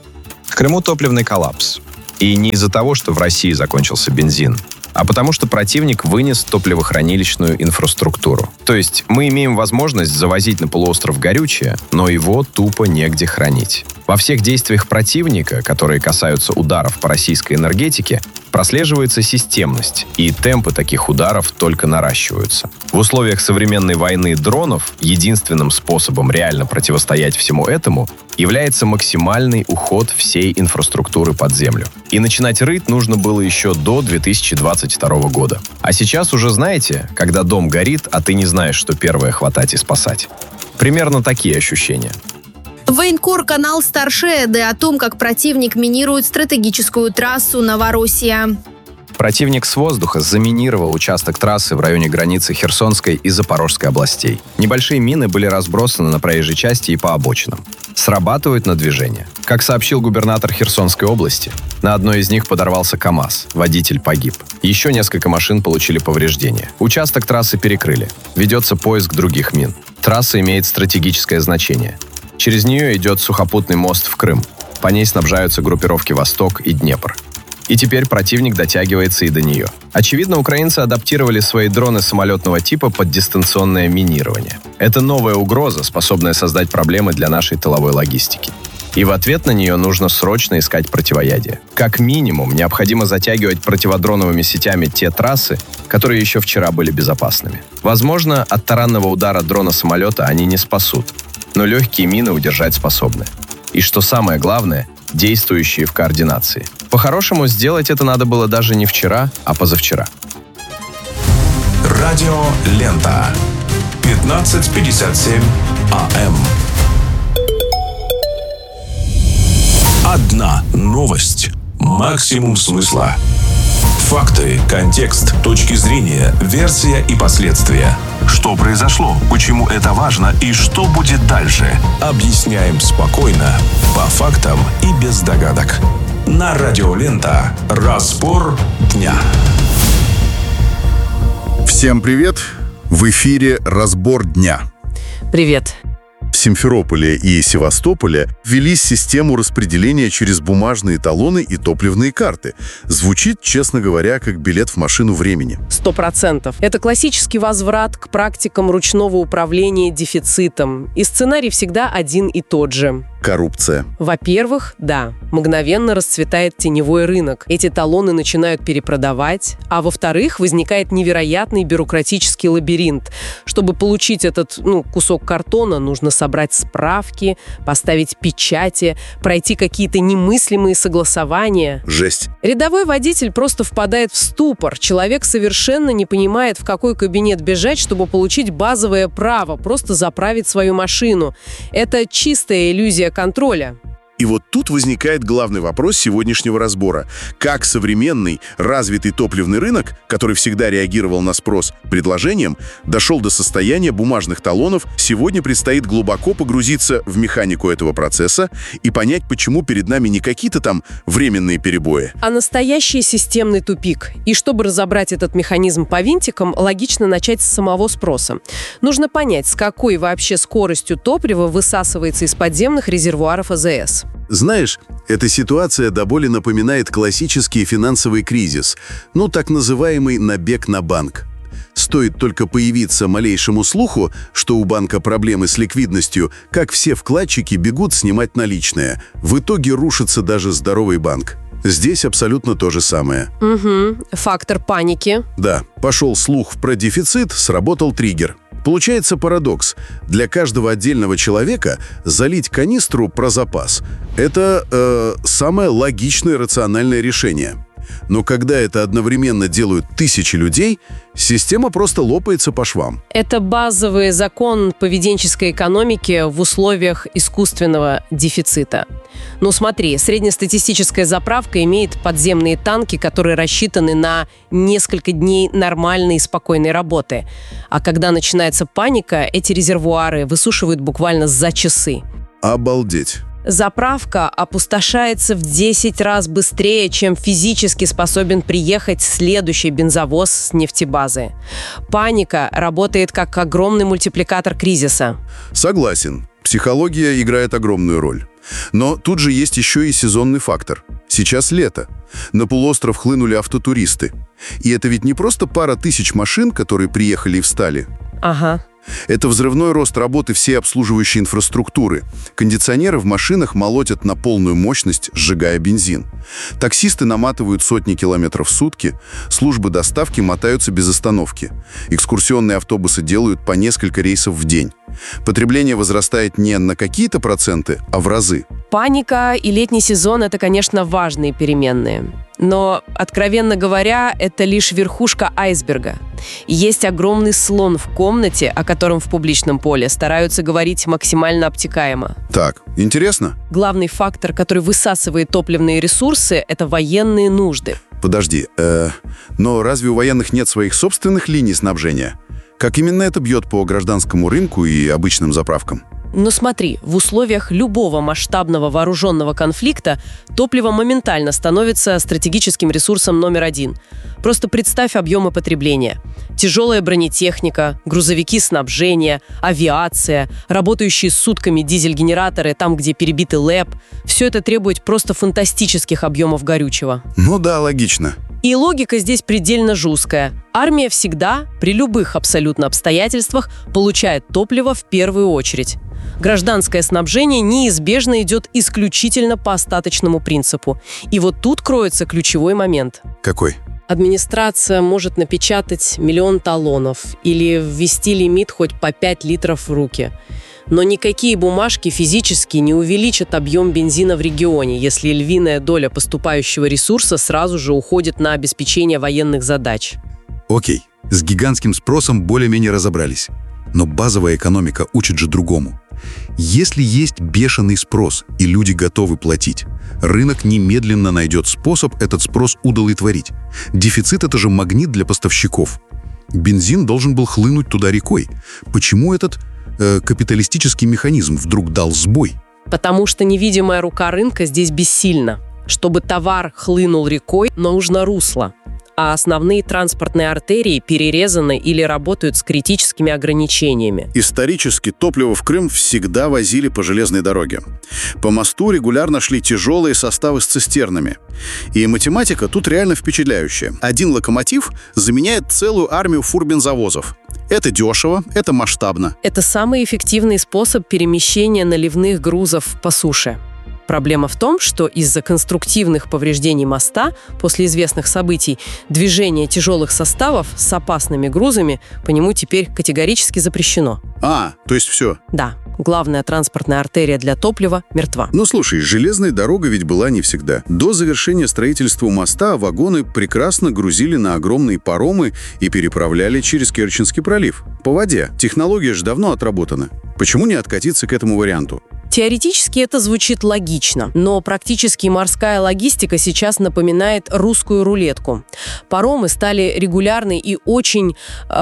В Крыму топливный коллапс. И не из-за того, что в России закончился бензин, а потому что противник вынес топливохранилищную инфраструктуру. То есть мы имеем возможность завозить на полуостров горючее, но его тупо негде хранить. Во всех действиях противника, которые касаются ударов по российской энергетике, прослеживается системность, и темпы таких ударов только наращиваются. В условиях современной войны дронов единственным способом реально противостоять всему этому является максимальный уход всей инфраструктуры под землю. И начинать рыть нужно было еще до две тысячи двадцать второго года. А сейчас уже знаете, когда дом горит, а ты не знаешь, что первое хватать и спасать. Примерно такие ощущения. Военкор-канал «Старшеды» о том, как противник минирует стратегическую трассу Новороссия. Противник с воздуха заминировал участок трассы в районе границы Херсонской и Запорожской областей. Небольшие мины были разбросаны на проезжей части и по обочинам. Срабатывают на движение. Как сообщил губернатор Херсонской области, на одной из них подорвался КАМАЗ, водитель погиб. Еще несколько машин получили повреждения. Участок трассы перекрыли. Ведется поиск других мин. Трасса имеет стратегическое значение. Через нее идет сухопутный мост в Крым. По ней снабжаются группировки «Восток» и «Днепр». И теперь противник дотягивается и до нее. Очевидно, украинцы адаптировали свои дроны самолетного типа под дистанционное минирование. Это новая угроза, способная создать проблемы для нашей тыловой логистики. И в ответ на нее нужно срочно искать противоядие. Как минимум, необходимо затягивать противодроновыми сетями те трассы, которые еще вчера были безопасными. Возможно, от таранного удара дрона-самолета они не спасут, но легкие мины удержать способны. И что самое главное, действующие в координации. По-хорошему, сделать это надо было даже не вчера, а позавчера. Радио Лента. пятнадцать пятьдесят семь АМ. Одна новость. Максимум смысла. Факты, контекст, точки зрения, версия и последствия. Что произошло, почему это важно и что будет дальше. Объясняем спокойно, по фактам и без догадок. На Радио Лента. Разбор дня. Всем привет! В эфире «Разбор дня». Привет. В Симферополе и Севастополе ввели систему распределения через бумажные талоны и топливные карты. Звучит, честно говоря, как билет в машину времени. Сто процентов. Это классический возврат к практикам ручного управления дефицитом. И сценарий всегда один и тот же. Коррупция. Во-первых, да, мгновенно расцветает теневой рынок. Эти талоны начинают перепродавать. А во-вторых, возникает невероятный бюрократический лабиринт. Чтобы получить этот ну, кусок картона, нужно собрать справки, поставить печати, пройти какие-то немыслимые согласования. Жесть. Рядовой водитель просто впадает в ступор. Человек совершенно не понимает, в какой кабинет бежать, чтобы получить базовое право просто заправить свою машину. Это чистая иллюзия контроля. И вот тут возникает главный вопрос сегодняшнего разбора. Как современный, развитый топливный рынок, который всегда реагировал на спрос предложением, дошел до состояния бумажных талонов, сегодня предстоит глубоко погрузиться в механику этого процесса и понять, почему перед нами не какие-то там временные перебои, а настоящий системный тупик. И чтобы разобрать этот механизм по винтикам, логично начать с самого спроса. Нужно понять, с какой вообще скоростью топливо высасывается из подземных резервуаров АЗС. Знаешь, эта ситуация до боли напоминает классический финансовый кризис, ну, так называемый набег на банк. Стоит только появиться малейшему слуху, что у банка проблемы с ликвидностью, как все вкладчики бегут снимать наличные. В итоге рушится даже здоровый банк. Здесь абсолютно то же самое. Угу. Фактор паники. Да, пошел слух про дефицит, сработал триггер. Получается парадокс. Для каждого отдельного человека залить канистру про запас – это э, самое логичное рациональное решение. Но когда это одновременно делают тысячи людей, система просто лопается по швам. Это базовый закон поведенческой экономики в условиях искусственного дефицита. Ну смотри, среднестатистическая заправка имеет подземные танки, которые рассчитаны на несколько дней нормальной и спокойной работы. А когда начинается паника, эти резервуары высушивают буквально за часы. Обалдеть. Заправка опустошается в десять раз быстрее, чем физически способен приехать следующий бензовоз с нефтебазы. Паника работает как огромный мультипликатор кризиса. Согласен. Психология играет огромную роль. Но тут же есть еще и сезонный фактор. Сейчас лето. На полуостров хлынули автотуристы. И это ведь не просто пара тысяч машин, которые приехали и встали. Ага. Это взрывной рост работы всей обслуживающей инфраструктуры. Кондиционеры в машинах молотят на полную мощность, сжигая бензин. Таксисты наматывают сотни километров в сутки, службы доставки мотаются без остановки. Экскурсионные автобусы делают по несколько рейсов в день. Потребление возрастает не на какие-то проценты, а в разы. Паника и летний сезон – это, конечно, важные переменные. Но, откровенно говоря, это лишь верхушка айсберга. Есть огромный слон в комнате, о котором в публичном поле стараются говорить максимально обтекаемо. Так, интересно? Главный фактор, который высасывает топливные ресурсы – это военные нужды. Подожди, э, но разве у военных нет своих собственных линий снабжения? Как именно это бьет по гражданскому рынку и обычным заправкам? Но смотри, в условиях любого масштабного вооруженного конфликта топливо моментально становится стратегическим ресурсом номер один. Просто представь объемы потребления. Тяжелая бронетехника, грузовики снабжения, авиация, работающие сутками дизель-генераторы там, где перебиты ЛЭП. Все это требует просто фантастических объемов горючего. Ну да, логично. И логика здесь предельно жесткая. Армия всегда, при любых абсолютно обстоятельствах, получает топливо в первую очередь. Гражданское снабжение неизбежно идет исключительно по остаточному принципу. И вот тут кроется ключевой момент. Какой? Администрация может напечатать миллион талонов или ввести лимит хоть по пять литров в руки. Но никакие бумажки физически не увеличат объем бензина в регионе, если львиная доля поступающего ресурса сразу же уходит на обеспечение военных задач. Окей, с гигантским спросом более-менее разобрались. Но базовая экономика учит же другому. Если есть бешеный спрос и люди готовы платить, рынок немедленно найдет способ этот спрос удовлетворить. Дефицит – это же магнит для поставщиков. Бензин должен был хлынуть туда рекой. Почему этот э, капиталистический механизм вдруг дал сбой? Потому что невидимая рука рынка здесь бессильна. Чтобы товар хлынул рекой, нужно русло. А основные транспортные артерии перерезаны или работают с критическими ограничениями. Исторически топливо в Крым всегда возили по железной дороге. По мосту регулярно шли тяжелые составы с цистернами. И математика тут реально впечатляющая. Один локомотив заменяет целую армию фурбензавозов. Это дешево, это масштабно. Это самый эффективный способ перемещения наливных грузов по суше. Проблема в том, что из-за конструктивных повреждений моста после известных событий движение тяжелых составов с опасными грузами по нему теперь категорически запрещено. А, то есть все? Да. Главная транспортная артерия для топлива мертва. Ну слушай, железная дорога ведь была не всегда. До завершения строительства моста вагоны прекрасно грузили на огромные паромы и переправляли через Керченский пролив. По воде. Технология же давно отработана. Почему не откатиться к этому варианту? Теоретически это звучит логично, но практически морская логистика сейчас напоминает русскую рулетку. Паромы стали регулярной и очень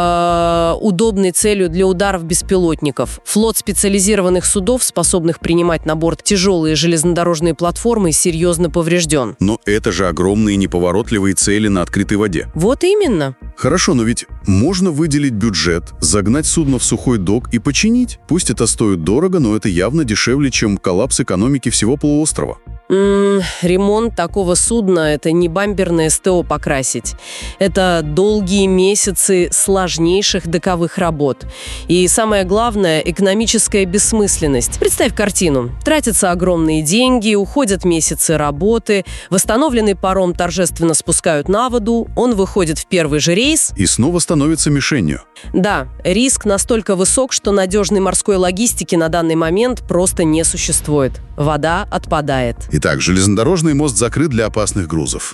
э, удобной целью для ударов беспилотников. Флот специализированных судов, способных принимать на борт тяжелые железнодорожные платформы, серьезно поврежден. Но это же огромные неповоротливые цели на открытой воде. Вот именно. Хорошо, но ведь можно выделить бюджет, загнать судно в сухой док и починить. Пусть это стоит дорого, но это явно дешевле, чем коллапс экономики всего полуострова. М-м, ремонт такого судна – это не бамперное СТО покрасить. Это долгие месяцы сложнейших доковых работ. И самое главное – экономическая бессмысленность. Представь картину. Тратятся огромные деньги, уходят месяцы работы, восстановленный паром торжественно спускают на воду, он выходит в первый же рейс. И снова становится мишенью. Да, риск настолько высок, что надежной морской логистики на данный момент просто не существует. Вода отпадает. Итак, железнодорожный мост закрыт для опасных грузов.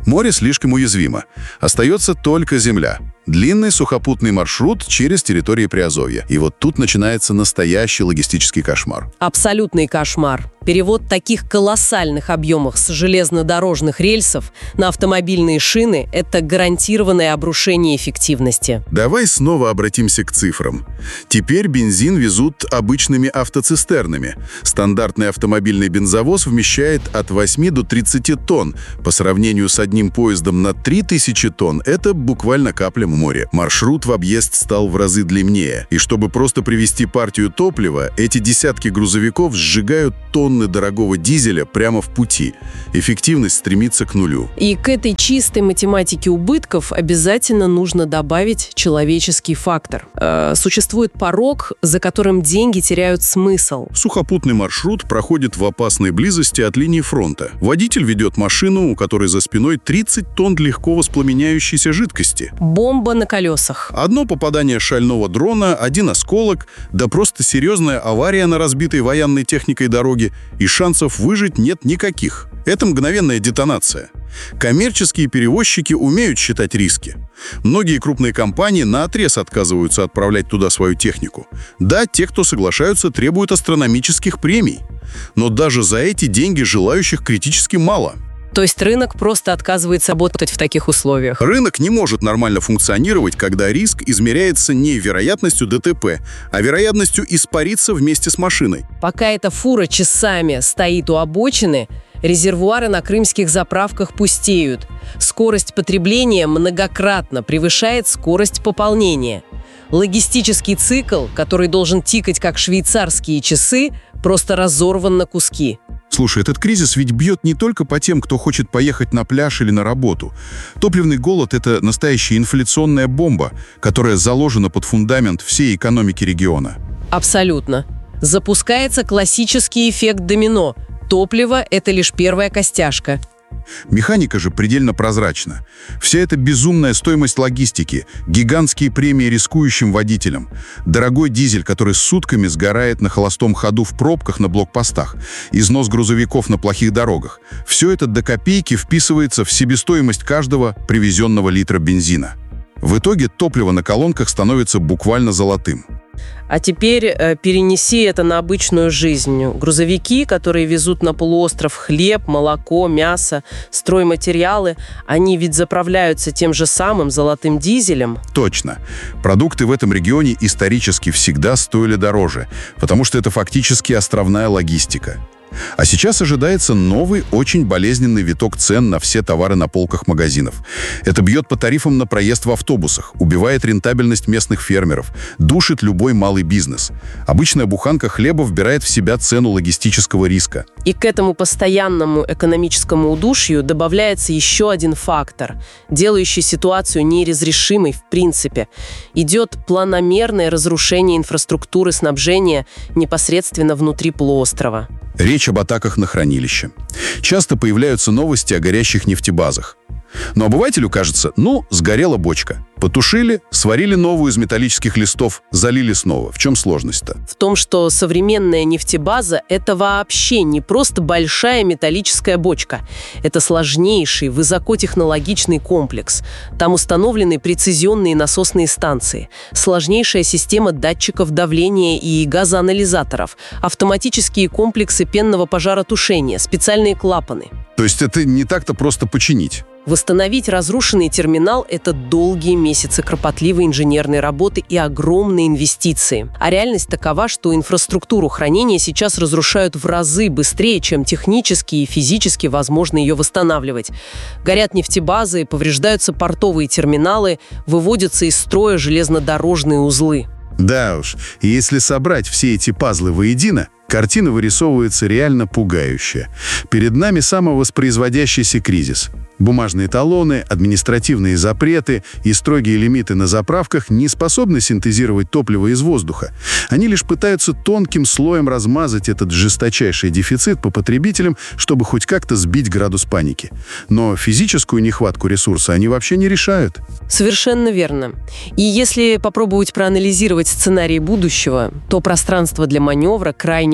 Море слишком уязвимо. Остается только земля. Длинный сухопутный маршрут через территории Приазовья. И вот тут начинается настоящий логистический кошмар. Абсолютный кошмар. Перевод таких колоссальных объемов с железнодорожных рельсов на автомобильные шины – это гарантированное обрушение эффективности. Давай снова обратимся к цифрам. Теперь бензин везут обычными автоцистернами. Стандартный автомобильный бензовоз вмещает от восьми до тридцати тонн. По сравнению с одним поездом на три тысячи тонн – это буквально капля в море. Маршрут в объезд стал в разы длиннее. И чтобы просто привезти партию топлива, эти десятки грузовиков сжигают тонны дорогого дизеля прямо в пути. Эффективность стремится к нулю. И к этой чистой математике убытков обязательно нужно добавить человеческий фактор. Э, существует порог, за которым деньги теряют смысл. Сухопутный маршрут проходит в опасной близости от линии фронта. Водитель ведет машину, у которой за спиной тридцать тонн легко воспламеняющейся жидкости. Бомба на колесах. Одно попадание шального дрона, один осколок, да просто серьезная авария на разбитой военной техникой дороге, и шансов выжить нет никаких. Это мгновенная детонация. Коммерческие перевозчики умеют считать риски. Многие крупные компании наотрез отказываются отправлять туда свою технику. Да, те, кто соглашаются, требуют астрономических премий. Но даже за эти деньги желающих критически мало. То есть рынок просто отказывается работать в таких условиях? Рынок не может нормально функционировать, когда риск измеряется не вероятностью ДТП, а вероятностью испариться вместе с машиной. Пока эта фура часами стоит у обочины, резервуары на крымских заправках пустеют. Скорость потребления многократно превышает скорость пополнения. Логистический цикл, который должен тикать как швейцарские часы, просто разорван на куски. Слушай, этот кризис ведь бьет не только по тем, кто хочет поехать на пляж или на работу. Топливный голод – это настоящая инфляционная бомба, которая заложена под фундамент всей экономики региона. Абсолютно. Запускается классический эффект домино. Топливо – это лишь первая костяшка. Механика же предельно прозрачна. Вся эта безумная стоимость логистики, гигантские премии рискующим водителям, дорогой дизель, который сутками сгорает на холостом ходу в пробках на блокпостах, износ грузовиков на плохих дорогах – все это до копейки вписывается в себестоимость каждого привезенного литра бензина. В итоге топливо на колонках становится буквально золотым. А теперь э, перенеси это на обычную жизнь. Грузовики, которые везут на полуостров хлеб, молоко, мясо, стройматериалы, они ведь заправляются тем же самым золотым дизелем. Точно. Продукты в этом регионе исторически всегда стоили дороже, потому что это фактически островная логистика. А сейчас ожидается новый, очень болезненный виток цен на все товары на полках магазинов. Это бьет по тарифам на проезд в автобусах, убивает рентабельность местных фермеров, душит любой малый бизнес. Обычная буханка хлеба вбирает в себя цену логистического риска. И к этому постоянному экономическому удушью добавляется еще один фактор, делающий ситуацию неразрешимой в принципе. Идет планомерное разрушение инфраструктуры снабжения непосредственно внутри полуострова. Речь об атаках на хранилище. Часто появляются новости о горящих нефтебазах. Но обывателю кажется, ну, сгорела бочка. Потушили, сварили новую из металлических листов, залили снова. В чем сложность-то? В том, что современная нефтебаза – это вообще не просто большая металлическая бочка. Это сложнейший, высокотехнологичный комплекс. Там установлены прецизионные насосные станции, сложнейшая система датчиков давления и газоанализаторов, автоматические комплексы пенного пожаротушения, специальные клапаны. То есть это не так-то просто починить? Восстановить разрушенный терминал – это долгие месяцы кропотливой инженерной работы и огромные инвестиции. А реальность такова, что инфраструктуру хранения сейчас разрушают в разы быстрее, чем технически и физически возможно ее восстанавливать. Горят нефтебазы, повреждаются портовые терминалы, выводятся из строя железнодорожные узлы. Да уж, и если собрать все эти пазлы воедино, картина вырисовывается реально пугающая. Перед нами самовоспроизводящийся кризис. Бумажные талоны, административные запреты и строгие лимиты на заправках не способны синтезировать топливо из воздуха. Они лишь пытаются тонким слоем размазать этот жесточайший дефицит по потребителям, чтобы хоть как-то сбить градус паники. Но физическую нехватку ресурса они вообще не решают. Совершенно верно. И если попробовать проанализировать сценарии будущего, то пространство для маневра крайне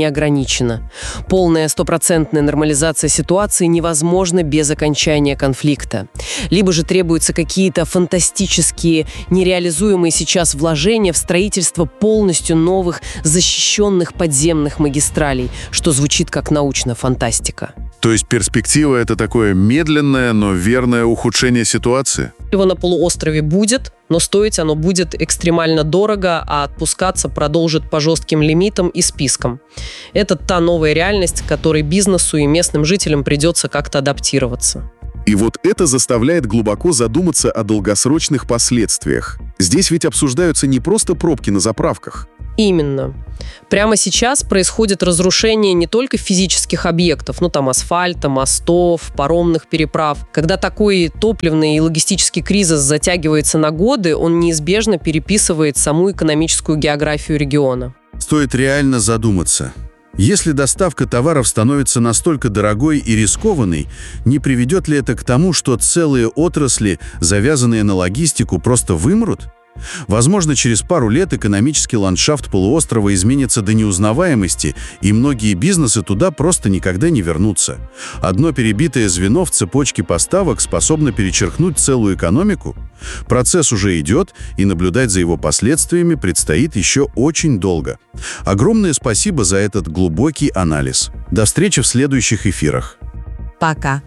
не ограничена. Полная стопроцентная нормализация ситуации невозможна без окончания конфликта. Либо же требуются какие-то фантастические, нереализуемые сейчас вложения в строительство полностью новых защищенных подземных магистралей, что звучит как научная фантастика. То есть перспектива — это такое медленное, но верное ухудшение ситуации? Его на полуострове будет, но стоить оно будет экстремально дорого, а отпускаться продолжит по жестким лимитам и спискам. Это та новая реальность, к которой бизнесу и местным жителям придется как-то адаптироваться. И вот это заставляет глубоко задуматься о долгосрочных последствиях. Здесь ведь обсуждаются не просто пробки на заправках. Именно. Прямо сейчас происходит разрушение не только физических объектов, ну там асфальта, мостов, паромных переправ. Когда такой топливный и логистический кризис затягивается на годы, он неизбежно переписывает саму экономическую географию региона. Стоит реально задуматься. Если доставка товаров становится настолько дорогой и рискованной, не приведет ли это к тому, что целые отрасли, завязанные на логистику, просто вымрут? Возможно, через пару лет экономический ландшафт полуострова изменится до неузнаваемости, и многие бизнесы туда просто никогда не вернутся. Одно перебитое звено в цепочке поставок способно перечеркнуть целую экономику. Процесс уже идет, и наблюдать за его последствиями предстоит еще очень долго. Огромное спасибо за этот глубокий анализ. До встречи в следующих эфирах. Пока.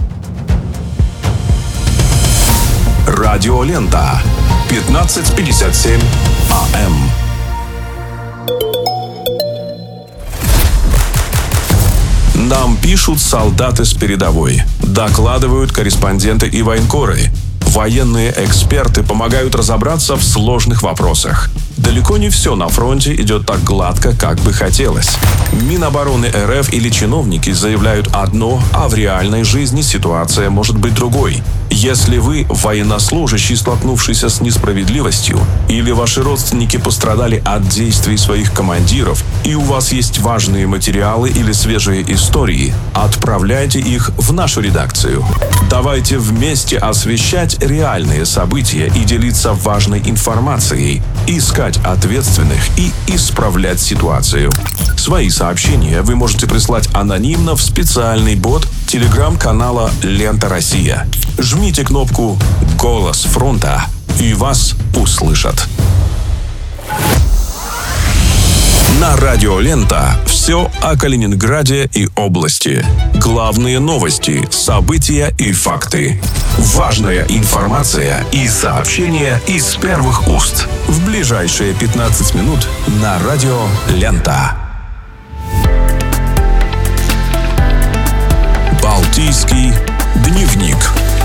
Радиолента. пятнадцать пятьдесят семь АМ. Нам пишут солдаты с передовой. Докладывают корреспонденты и военкоры. Военные эксперты помогают разобраться в сложных вопросах. Далеко не все на фронте идет так гладко, как бы хотелось. Минобороны РФ или чиновники заявляют одно, а в реальной жизни ситуация может быть другой. Если вы военнослужащий, столкнувшийся с несправедливостью, или ваши родственники пострадали от действий своих командиров, и у вас есть важные материалы или свежие истории, отправляйте их в нашу редакцию. Давайте вместе освещать реальные события и делиться важной информацией, искать ответственных и исправлять ситуацию. Свои сообщения вы можете прислать анонимно в специальный бот телеграм-канала «Лента Россия». Жмите кнопку «Голос фронта» и вас услышат. На Радио Лента все о Калининграде и области. Главные новости, события и факты. Важная информация и сообщения из первых уст. В ближайшие пятнадцать минут на Радио Лента. Балтийский дневник.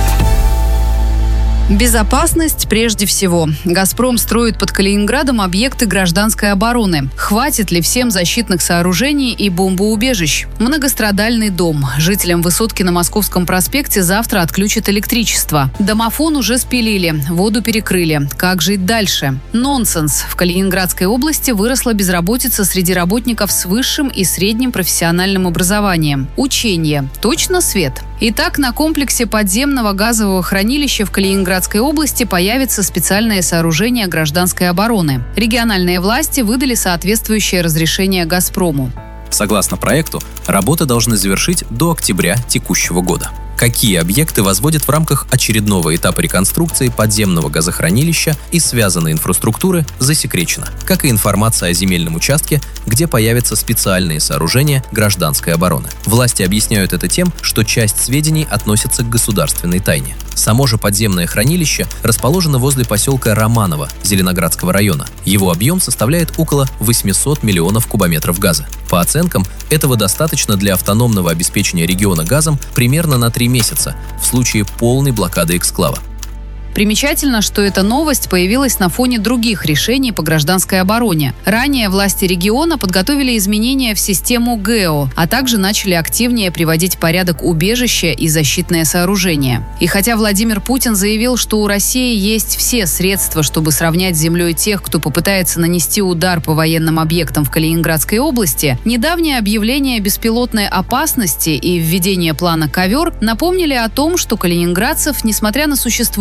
Безопасность прежде всего. «Газпром» строит под Калининградом объекты гражданской обороны. Хватит ли всем защитных сооружений и бомбоубежищ? Многострадальный дом. Жителям высотки на Московском проспекте завтра отключат электричество. Домофон уже спилили, воду перекрыли. Как жить дальше? Нонсенс. В Калининградской области выросла безработица среди работников с высшим и средним профессиональным образованием. Учение. Точно свет? Итак, на комплексе подземного газового хранилища в Калининградской области появится специальное сооружение гражданской обороны. Региональные власти выдали соответствующее разрешение «Газпрому». Согласно проекту, работы должны завершить до октября текущего года. Какие объекты возводят в рамках очередного этапа реконструкции подземного газохранилища и связанной инфраструктуры, засекречено, как и информация о земельном участке, где появятся специальные сооружения гражданской обороны. Власти объясняют это тем, что часть сведений относится к государственной тайне. Само же подземное хранилище расположено возле поселка Романово Зеленоградского района. Его объем составляет около восемьсот миллионов кубометров газа. По оценкам, этого достаточно для автономного обеспечения региона газом примерно на три месяца в случае полной блокады эксклава. Примечательно, что эта новость появилась на фоне других решений по гражданской обороне. Ранее власти региона подготовили изменения в систему ГЭО, а также начали активнее приводить в порядок убежища и защитные сооружения. И хотя Владимир Путин заявил, что у России есть все средства, чтобы сравнять с землей тех, кто попытается нанести удар по военным объектам в Калининградской области, недавнее объявление беспилотной опасности и введение плана «Ковер» напомнили о том, что калининградцев, несмотря на существующие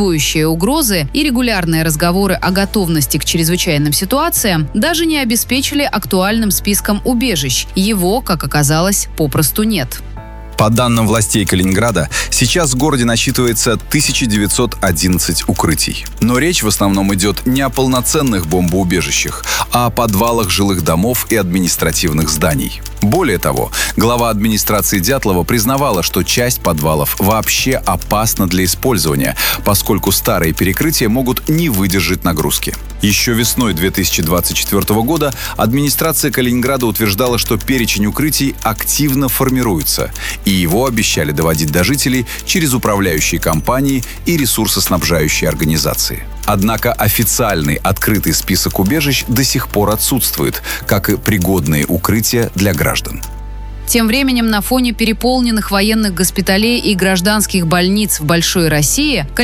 наличие угрозы и регулярные разговоры о готовности к чрезвычайным ситуациям даже не обеспечили актуальным списком убежищ. Его, как оказалось, попросту нет. По данным властей Калининграда, сейчас в городе насчитывается тысяча девятьсот одиннадцать укрытий. Но речь в основном идет не о полноценных бомбоубежищах, а о подвалах жилых домов и административных зданий. Более того, глава администрации Дятлова признавала, что часть подвалов вообще опасна для использования, поскольку старые перекрытия могут не выдержать нагрузки. Еще весной две тысячи двадцать четвёртого года администрация Калининграда утверждала, что перечень укрытий активно формируется, и его обещали доводить до жителей через управляющие компании и ресурсоснабжающие организации. Однако официальный открытый список убежищ до сих пор отсутствует, как и пригодные укрытия для граждан. Тем временем на фоне переполненных военных госпиталей и гражданских больниц в Большой России